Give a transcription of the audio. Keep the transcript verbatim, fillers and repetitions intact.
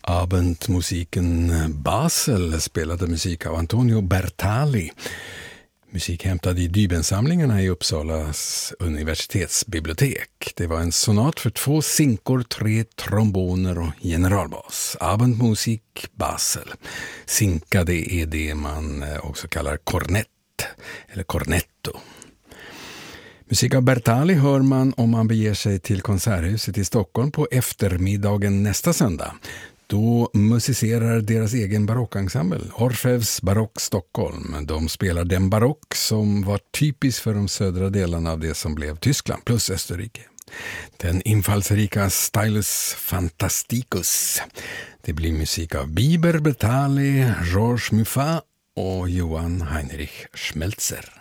Abendmusiken Basel spelade musik av Antonio Bertali. Musik hämtad i Dybensamlingarna i Uppsalas universitetsbibliotek. Det var en sonat för två sinkor, tre tromboner och generalbas. Abendmusik Basel. Sinka, det är det man också kallar cornett eller cornetto. Musik av Bertali hör man om man beger sig till Konserthuset i Stockholm på eftermiddagen nästa söndag. Då musicerar deras egen barockensemble, Orfeus Barock Stockholm. De spelar den barock som var typisk för de södra delarna av det som blev Tyskland plus Österrike. Den infallsrika Stylus Fantasticus. Det blir musik av Biber Bertali, Georges Muffat och Johann Heinrich Schmelzer.